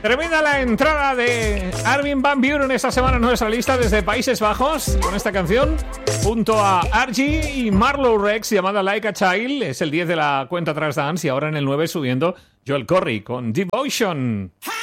Tremenda la entrada de Armin van Buuren esta semana en nuestra lista desde Países Bajos con esta canción junto a Archie y Marlowe Rex llamada Like a Child. Es el 10 de la cuenta Trans Dance y ahora en el 9 subiendo Joel Corry con Devotion.